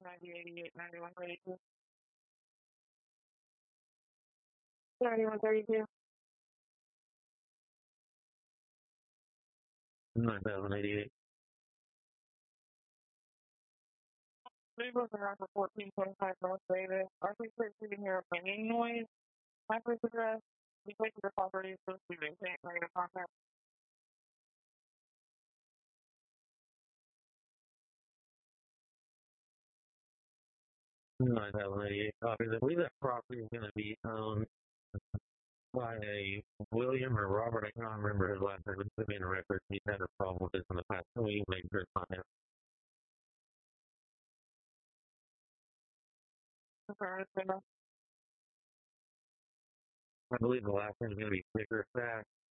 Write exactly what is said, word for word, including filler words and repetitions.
ninety eighty-eight ninety-one thirty-two. ninety-one thirty-two. nine thousand eighty-eight. Three books around for fourteen twenty-five North Davis. Our police are sitting here a banging noise. My first address, we wait for the property, so we maintain negative contact. nine thousand eighty-eight copies. I believe that property is going to be owned by a William or Robert. I can't remember his last name. It's going to be in a record. He's had a problem with this in the past. So we make sure it's not him. I believe the last name is going to be Bickerstaff.